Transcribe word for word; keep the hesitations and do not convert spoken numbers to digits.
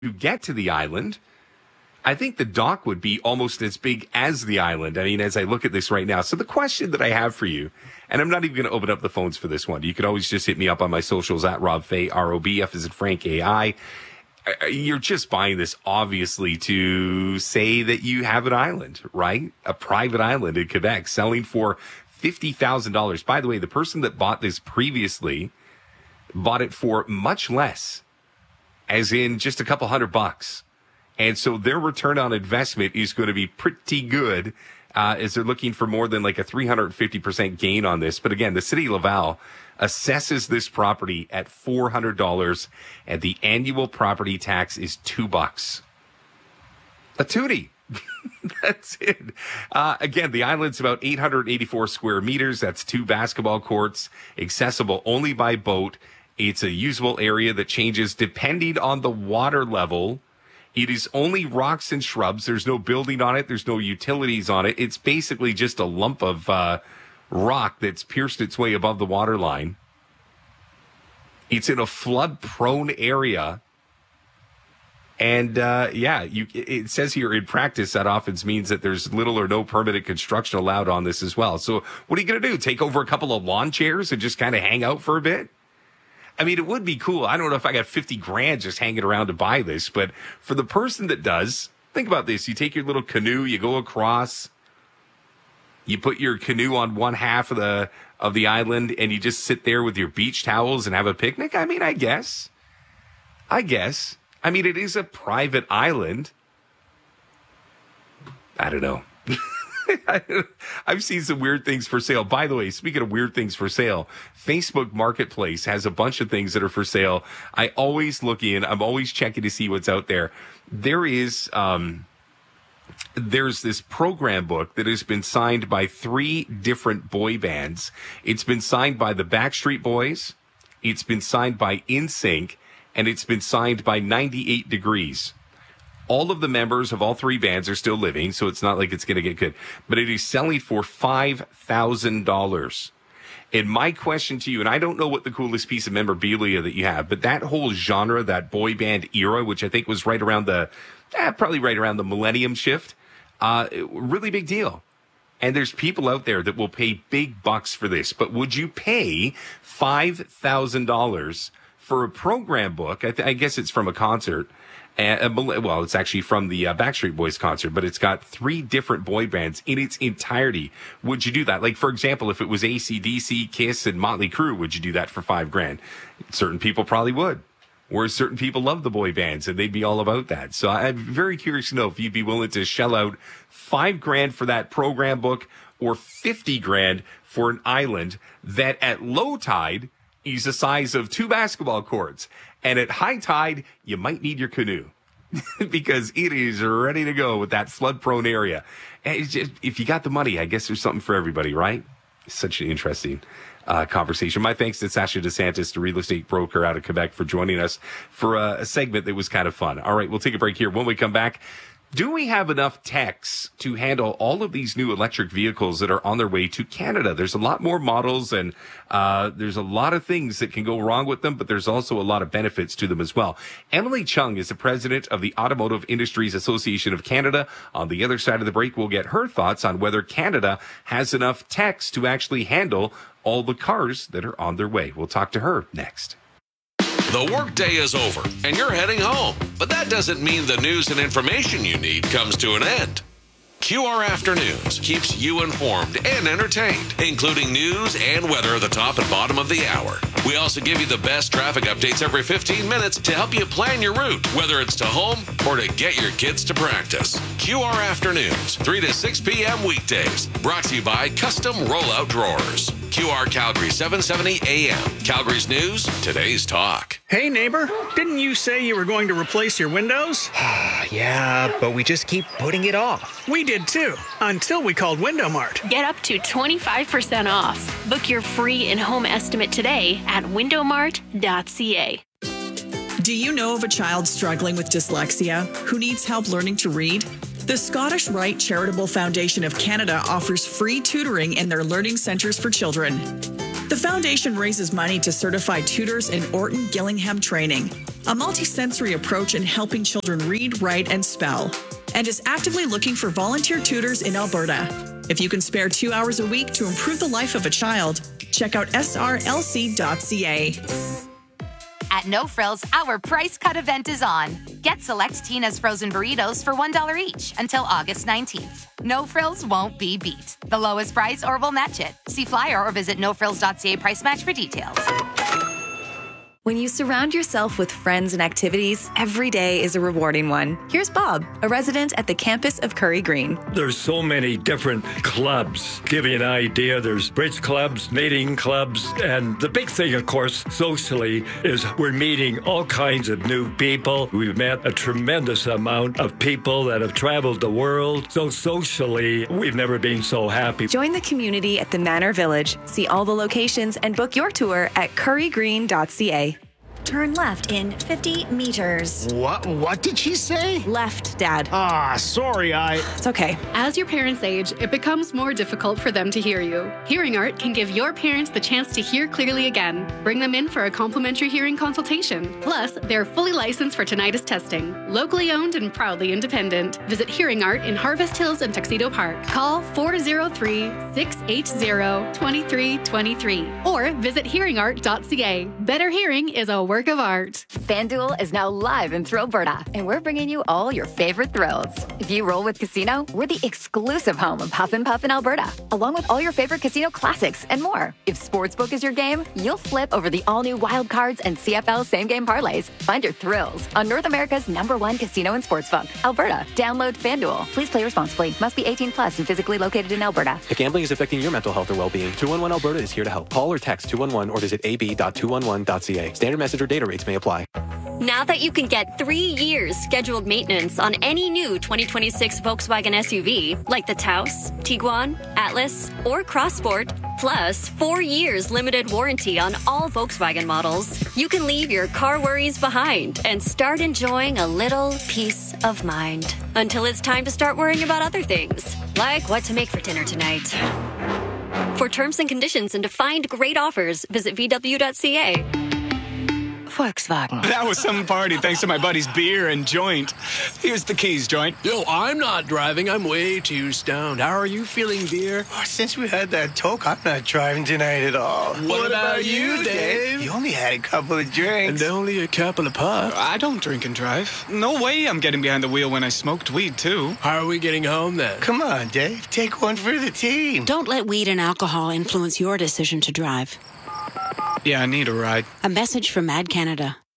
to get to the island, I think the dock would be almost as big as the island. I mean, as I look at this right now. So the question that I have for you, and I'm not even going to open up the phones for this one. You can always just hit me up on my socials at Rob Fay, R O B F as in Frank A I. You're just buying this, obviously, to say that you have an island, right? A private island in Quebec selling for fifty thousand dollars. By the way, the person that bought this previously bought it for much less, as in just a couple hundred bucks. And so their return on investment is going to be pretty good, uh, as they're looking for more than like a three hundred fifty percent gain on this. But again, the city of Laval assesses this property at four hundred dollars, and the annual property tax is two bucks. A tootie. That's it. Uh, again, the island's about eight hundred eighty-four square meters. That's two basketball courts, accessible only by boat. It's a usable area that changes depending on the water level. It is only rocks and shrubs. There's no building on it. There's no utilities on it. It's basically just a lump of uh, rock that's pierced its way above the water line. It's in a flood-prone area. And, uh, yeah, you, it says here in practice that often means that there's little or no permanent construction allowed on this as well. So what are you going to do? Take over a couple of lawn chairs and just kind of hang out for a bit? I mean, it would be cool. I don't know if I got fifty grand just hanging around to buy this, but for the person that does, think about this. You take your little canoe, you go across, you put your canoe on one half of the of the island, and you just sit there with your beach towels and have a picnic. I mean, I guess. I guess. I mean, it is a private island. I don't know. I've seen some weird things for sale. By the way, speaking of weird things for sale, Facebook Marketplace has a bunch of things that are for sale. I always look in. I'm always checking to see what's out there. There is, um, there's this program book that has been signed by three different boy bands. It's been signed by the Backstreet Boys. It's been signed by N Sync, and it's been signed by ninety-eight degrees. All of the members of all three bands are still living, so it's not like it's going to get good. But it is selling for five thousand dollars. And my question to you, and I don't know what the coolest piece of memorabilia that you have, but that whole genre, that boy band era, which I think was right around the, eh, probably right around the millennium shift, uh, really big deal. And there's people out there that will pay big bucks for this. But would you pay five thousand dollars for a program book? I, th- I guess it's from a concert. Uh, well, it's actually from the uh, Backstreet Boys concert, but it's got three different boy bands in its entirety. Would you do that? Like, for example, if it was A C D C, Kiss, and Motley Crue, would you do that for five grand? Certain people probably would. Whereas certain people love the boy bands, and they'd be all about that. So I'm very curious to know if you'd be willing to shell out five grand for that program book or fifty grand for an island that at low tide is the size of two basketball courts. And at high tide, you might need your canoe because it is ready to go with that flood-prone area. And it's just, if you got the money, I guess there's something for everybody, right? It's such an interesting uh, conversation. My thanks to Sasha DeSantis, the real estate broker out of Quebec, for joining us for a, a segment that was kind of fun. All right, we'll take a break here. When we come back, do we have enough techs to handle all of these new electric vehicles that are on their way to Canada? There's a lot more models, and uh, there's a lot of things that can go wrong with them, but there's also a lot of benefits to them as well. Emily Chung is the president of the Automotive Industries Association of Canada. On the other side of the break, we'll get her thoughts on whether Canada has enough techs to actually handle all the cars that are on their way. We'll talk to her next. The workday is over and you're heading home, but that doesn't mean the news and information you need comes to an end. Q R Afternoons keeps you informed and entertained, including news and weather at the top and bottom of the hour. We also give you the best traffic updates every fifteen minutes to help you plan your route, whether it's to home or to get your kids to practice. Q R Afternoons, three to six p.m. weekdays. Brought to you by Custom Rollout Drawers. Q R Calgary, seven seventy A M. Calgary's News, today's talk. Hey, neighbor, didn't you say you were going to replace your windows? Yeah, but we just keep putting it off. We did too, until we called Window Mart. Get up to twenty-five percent off. Book your free in-home estimate today at window mart dot c a. Do you know of a child struggling with dyslexia who needs help learning to read? The Scottish Rite Charitable Foundation of Canada offers free tutoring in their learning centres for children. The foundation raises money to certified tutors in Orton Gillingham training, a multisensory approach in helping children read, write, and spell, and is actively looking for volunteer tutors in Alberta. If you can spare two hours a week to improve the life of a child, check out S R L C dot C A. At No Frills, our price cut event is on. Get select Tina's frozen burritos for one dollar each until August nineteenth. No Frills won't be beat. The lowest price or we'll match it. See flyer or visit no frills dot c a price match for details. When you surround yourself with friends and activities, every day is a rewarding one. Here's Bob, a resident at the campus of Curry Green. There's so many different clubs. Give you an idea, there's bridge clubs, knitting clubs, and the big thing, of course, socially, is we're meeting all kinds of new people. We've met a tremendous amount of people that have traveled the world. So socially, we've never been so happy. Join the community at the Manor Village. See all the locations and book your tour at curry green dot c a. Turn left in fifty meters. What? What did she say? Left, Dad. Ah, sorry, I... It's okay. As your parents age, it becomes more difficult for them to hear you. Hearing Art can give your parents the chance to hear clearly again. Bring them in for a complimentary hearing consultation. Plus, they're fully licensed for tinnitus testing. Locally owned and proudly independent. Visit Hearing Art in Harvest Hills and Tuxedo Park. Call four oh three, six eight zero, two three two three or visit hearing art dot c a. Better hearing is a work of art. FanDuel is now live in Thrillberta, and we're bringing you all your favorite thrills. If you roll with Casino, we're the exclusive home of Huff and Puff in Alberta, along with all your favorite casino classics and more. If Sportsbook is your game, you'll flip over the all-new Wild Cards and C F L same-game parlays. Find your thrills on North America's number one casino and sportsbook, Alberta. Download FanDuel. Please play responsibly. Must be eighteen plus and physically located in Alberta. If gambling is affecting your mental health or well-being, two one one Alberta is here to help. Call or text two one one or visit a b dot two one one dot c a. Standard message or data rates may apply. Now that you can get three years scheduled maintenance on any new twenty twenty-six Volkswagen S U V, like the Taos, Tiguan, Atlas, or Crossport, plus four years limited warranty on all Volkswagen models, you can leave your car worries behind and start enjoying a little peace of mind. Until it's time to start worrying about other things, like what to make for dinner tonight. For terms and conditions and to find great offers, visit v w dot c a. Volkswagen. That was some party thanks to my buddy's beer and joint. Here's the keys, joint. Yo, I'm not driving. I'm way too stoned. How are you feeling, dear? Oh, since we had that talk, I'm not driving tonight at all. What, what about, about you, Dave? You only had a couple of drinks. And only a couple of puffs. I don't drink and drive. No way I'm getting behind the wheel when I smoked weed, too. How are we getting home, then? Come on, Dave. Take one for the team. Don't let weed and alcohol influence your decision to drive. Yeah, I need a ride. A message from Mad Canada.